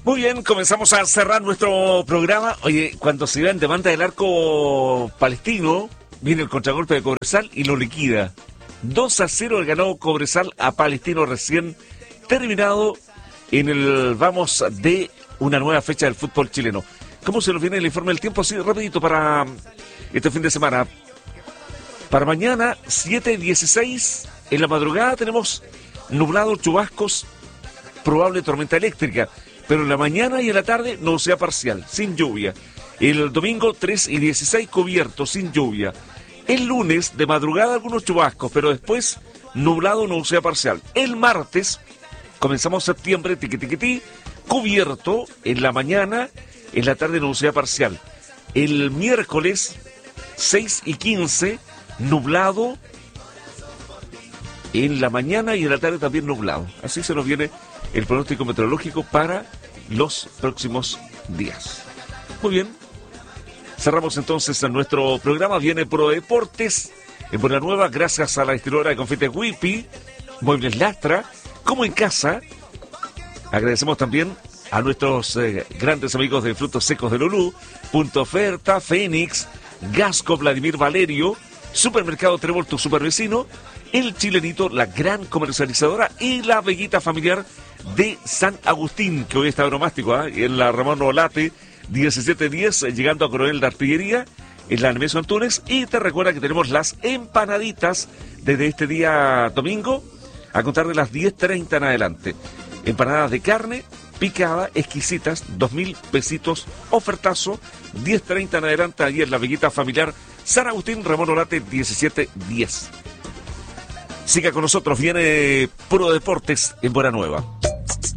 Muy bien, comenzamos a cerrar nuestro programa. Oye, cuando se iba en demanda del arco palestino, viene el contragolpe de Cobresal y lo liquida. 2-0 ganó Cobresal a Palestino recién terminado en el vamos de una nueva fecha del fútbol chileno. ¿Cómo se nos viene el informe del tiempo? Así rapidito para este fin de semana. Para mañana, 7:16, en la madrugada tenemos nublado, chubascos, probable tormenta eléctrica. Pero en la mañana y en la tarde, nubosidad parcial, sin lluvia. El domingo, 3:16, cubierto, sin lluvia. El lunes, de madrugada, algunos chubascos, pero después, nublado, nubosidad parcial. El martes, comenzamos septiembre, tiquitiquití, cubierto en la mañana, en la tarde, nubosidad parcial. El miércoles, 6:15, nublado, en la mañana y en la tarde también nublado. Así se nos viene el pronóstico meteorológico para los próximos días. Muy bien, cerramos entonces nuestro programa. Viene Pro Deportes en Buena Nueva, gracias a la distribuidora de confites Whippy, Muebles Lastra, como en casa. Agradecemos también a nuestros grandes amigos de Frutos Secos de Lulú, Punto Oferta, Fénix, Gasco, Vladimir Valerio, Supermercado Trébol, tu supervecino, El Chilenito, la gran comercializadora, y la Veguita Familiar de San Agustín, que hoy está bromástico, en la Ramón Olate 1710, llegando a Coronel de Artillería, en la Nemesio Antunes. Y te recuerda que tenemos las empanaditas desde este día domingo, a contar de las 10:30 en adelante. Empanadas de carne picada, exquisitas, 2.000 pesitos, ofertazo, 10:30 en adelante, ahí en la Veguita Familiar, San Agustín, Ramón Olate 1710. Siga con nosotros, viene Pro Deportes en Buena Nueva.